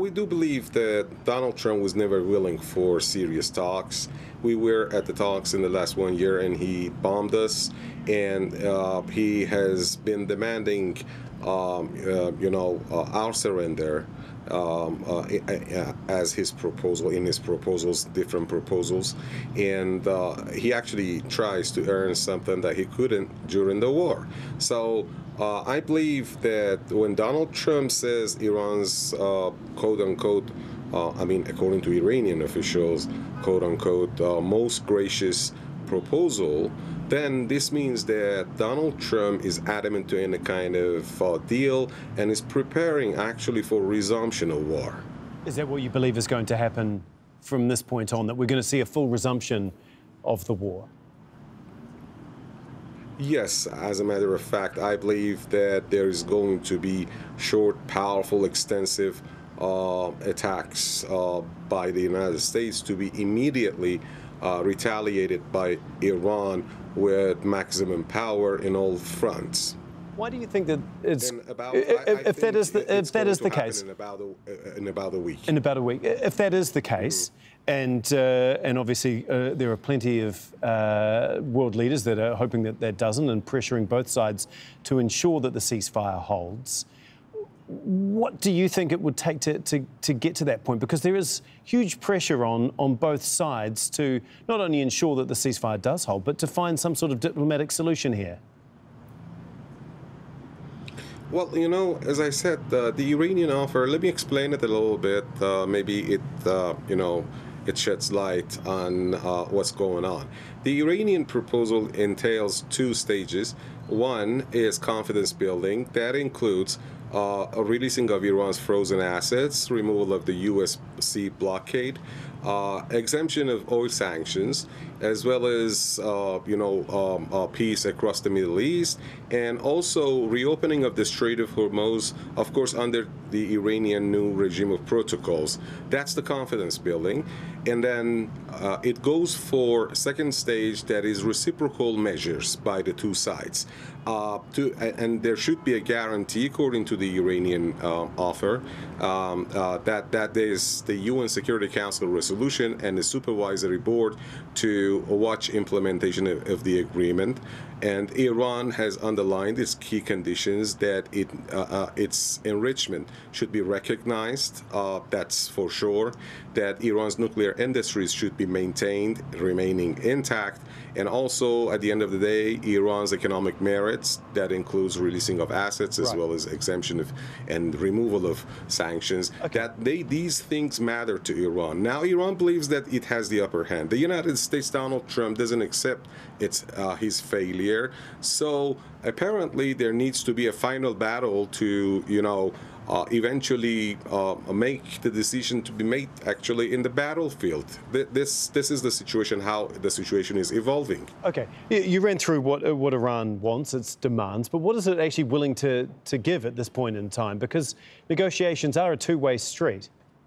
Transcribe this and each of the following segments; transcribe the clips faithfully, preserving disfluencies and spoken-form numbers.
we do believe that Donald Trump was never willing for serious talks. We were at the talks in the last one year, and he bombed us, and uh, he has been demanding, um, uh, you know, uh, our surrender um, uh, as his proposal, in his proposals, different proposals, and uh, he actually tries to earn something that he couldn't during the war. So. Uh, I believe that when Donald Trump says Iran's uh, quote-unquote, uh, I mean, according to Iranian officials, quote-unquote, uh, most gracious proposal, then this means that Donald Trump is adamant to any kind of uh, deal and is preparing actually for resumption of war. Is that what you believe is going to happen from this point on, that we're going to see a full resumption of the war? Yes, as a matter of fact, I believe that there is going to be short, powerful, extensive uh, attacks uh, by the United States to be immediately uh, retaliated by Iran with maximum power in all fronts. Why do you think that it's about, if, I, I if that is the if that is the case in about a, in about a week? In about a week, if that is the case, mm-hmm. and uh, and obviously uh, there are plenty of uh, world leaders that are hoping that that doesn't, and pressuring both sides to ensure that the ceasefire holds. What do you think it would take to, to, to get to that point? Because there is huge pressure on, on both sides to not only ensure that the ceasefire does hold, but to find some sort of diplomatic solution here. Well, you know, as I said, uh, the Iranian offer, let me explain it a little bit. Uh, maybe it, uh, you know, it sheds light on uh, what's going on. The Iranian proposal entails two stages. One is confidence building. That includes uh, a releasing of Iran's frozen assets, removal of the U S Sea blockade, uh, exemption of oil sanctions, as well as, uh, you know, um, uh, peace across the Middle East, and also reopening of the Strait of Hormuz, of course, under the Iranian new regime of protocols. That's the confidence building. And then uh, it goes for second stage, that is reciprocal measures by the two sides. Uh, to, and there should be a guarantee, according to the Iranian uh, offer, um, uh, that that is the U N Security Council resolution and the supervisory board to watch implementation of, of the agreement. And Iran has underlined its key conditions that it uh, uh, its enrichment should be recognized. Uh, that's for sure. That Iran's nuclear industries should be maintained, remaining intact, and also at the end of the day, Iran's economic merits. That includes releasing of assets as right. well as exemption of and removal of sanctions. Okay. That they these things matter to Iran. Now, Iran believes that it has the upper hand. The United States, Donald Trump, doesn't accept its uh, his failure. So apparently, there needs to be a final battle to, you know, uh, eventually uh, make the decision to be made actually in the battlefield. This this is the situation, how the situation is evolving. Okay, you ran through what what Iran wants, its demands, but what is it actually willing to to give at this point in time? Because negotiations are a two-way street.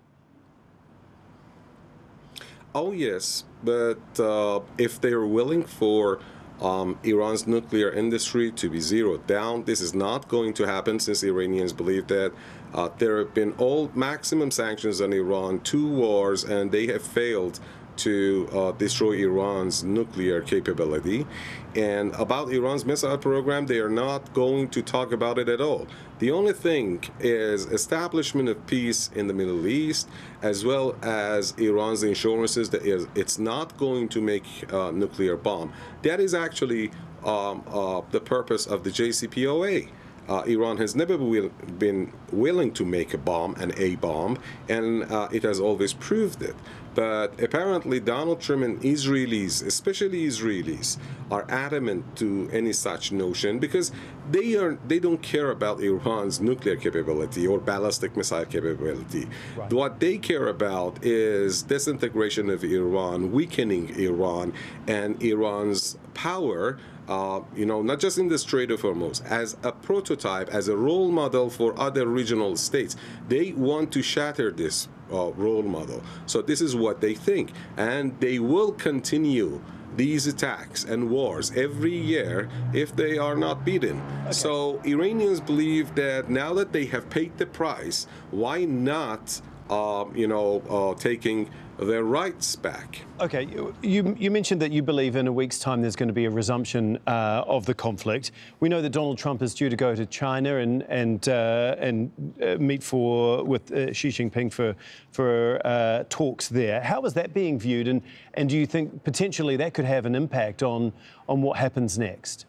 Oh yes, but uh, if they are willing for Um, Iran's nuclear industry to be zeroed down, this is not going to happen, since Iranians believe that uh, there have been all maximum sanctions on Iran, two wars, and they have failed to uh, destroy Iran's nuclear capability. And about Iran's missile program, they are not going to talk about it at all. The only thing is establishment of peace in the Middle East, as well as Iran's assurances that it's not going to make a nuclear bomb. That is actually um, uh, the purpose of the J C P O A. Uh, Iran has never will, been willing to make a bomb, an A bomb, and uh, it has always proved it. But apparently Donald Trump and Israelis, especially Israelis, are adamant to any such notion, because they are they don't care about Iran's nuclear capability or ballistic missile capability. Right. What they care about is disintegration of Iran, weakening Iran, and Iran's power. Uh, you know, not just in the Strait of Hormuz, as a prototype, as a role model for other regional states. They want to shatter this uh, role model. So this is what they think. And they will continue these attacks and wars every year if they are not beaten. Okay. So Iranians believe that now that they have paid the price, why not uh, you know, uh, taking their rights back. Okay, you, you mentioned that you believe in a week's time there's going to be a resumption uh, of the conflict. We know that Donald Trump is due to go to China and and uh, and uh, meet for with uh, Xi Jinping for for uh, talks there. How is that being viewed, and and do you think potentially that could have an impact on on what happens next?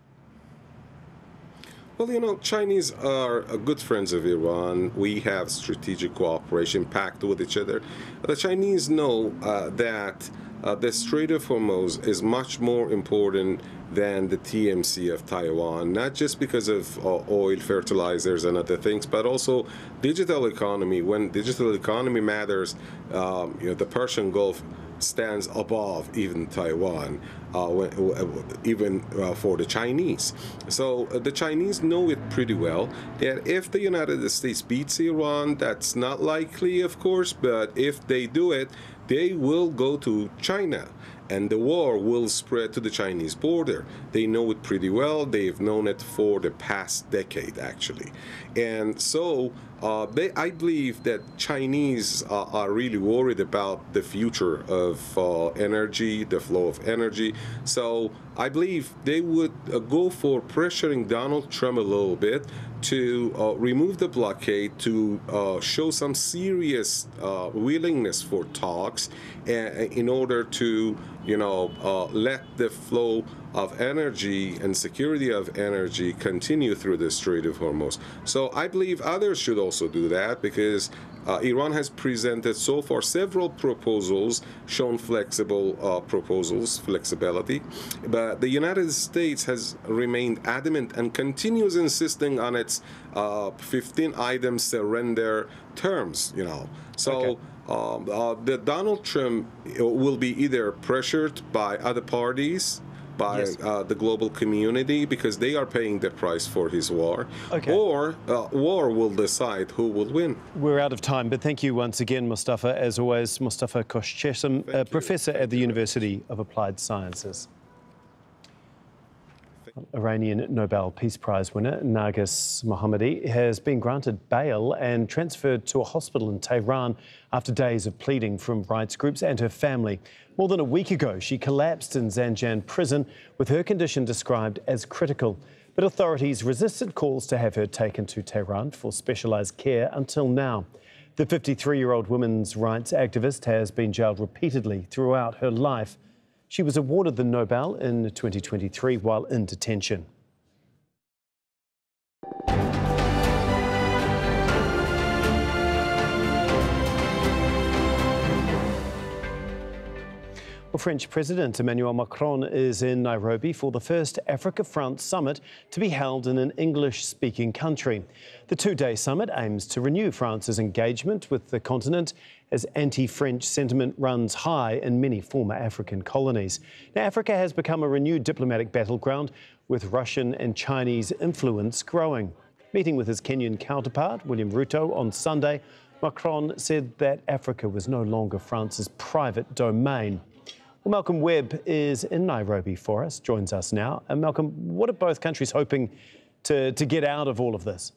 Well, you know, Chinese are good friends of Iran. We have strategic cooperation pact with each other. The Chinese know uh, that uh, the Strait of Hormuz is much more important than the T M C of Taiwan, not just because of uh, oil, fertilizers, and other things, but also digital economy. When digital economy matters, um, you know, the Persian Gulf stands above even Taiwan, uh, when, even uh, for the Chinese. So uh, the Chinese know it pretty well that if the United States beats Iran, that's not likely, of course, but if they do it, they will go to China, and the war will spread to the Chinese border. They know it pretty well. They've known it for the past decade, actually. And so uh, they, I believe that Chinese uh, are really worried about the future of uh, energy, the flow of energy. So I believe they would uh, go for pressuring Donald Trump a little bit to uh, remove the blockade, to uh, show some serious uh, willingness for talks uh, in order to, you know, uh, let the flow of energy and security of energy continue through the Strait of Hormuz. So I believe others should also do that, because uh, Iran has presented so far several proposals, shown flexible uh, proposals, flexibility, but the United States has remained adamant and continues insisting on its uh, fifteen item surrender terms, you know. So. Okay. Um, uh, the Donald Trump will be either pressured by other parties, by yes. uh, the global community, because they are paying the price for his war, okay. or uh, war will decide who will win. We're out of time, but thank you once again, Mustafa. As always, Mustafa Khoshchessim, a professor at the University of Applied Sciences. Iranian Nobel Peace Prize winner Narges Mohammadi has been granted bail and transferred to a hospital in Tehran after days of pleading from rights groups and her family. More than a week ago, she collapsed in Zanjan prison with her condition described as critical. But authorities resisted calls to have her taken to Tehran for specialised care until now. The fifty-three-year-old women's rights activist has been jailed repeatedly throughout her life. She was awarded the Nobel in twenty twenty-three while in detention. Well, French President Emmanuel Macron is in Nairobi for the first Africa-France summit to be held in an English-speaking country. The two-day summit aims to renew France's engagement with the continent as anti-French sentiment runs high in many former African colonies. Now, Africa has become a renewed diplomatic battleground, with Russian and Chinese influence growing. Meeting with his Kenyan counterpart, William Ruto, on Sunday, Macron said that Africa was no longer France's private domain. Well, Malcolm Webb is in Nairobi for us, joins us now. And Malcolm, what are both countries hoping to, to get out of all of this?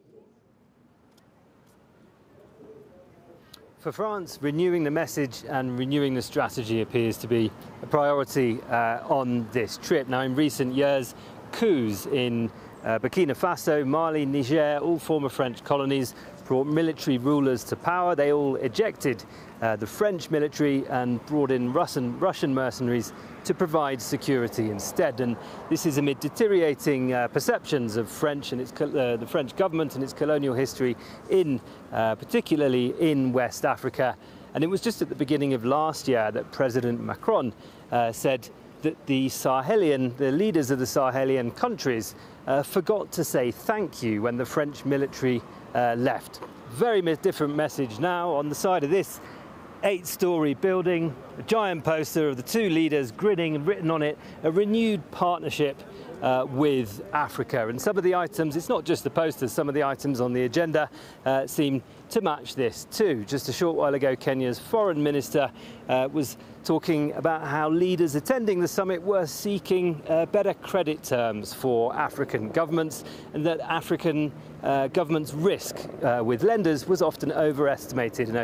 For France, renewing the message and renewing the strategy appears to be a priority uh, on this trip. Now, in recent years, coups in uh, Burkina Faso, Mali, Niger, all former French colonies, brought military rulers to power. They all ejected uh, the French military and brought in Russian, Russian mercenaries to provide security instead. And this is amid deteriorating uh, perceptions of French and its, uh, the French government and its colonial history, in uh, particularly in West Africa. And it was just at the beginning of last year that President Macron uh, said that the Sahelian, the leaders of the Sahelian countries uh, forgot to say thank you when the French military uh, left. Very different message now on the side of this eight-storey building, a giant poster of the two leaders grinning and written on it, a renewed partnership uh, with Africa. And some of the items, it's not just the posters, some of the items on the agenda uh, seem to match this too. Just a short while ago, Kenya's foreign minister uh, was talking about how leaders attending the summit were seeking uh, better credit terms for African governments, and that African uh, governments' risk uh, with lenders was often overestimated and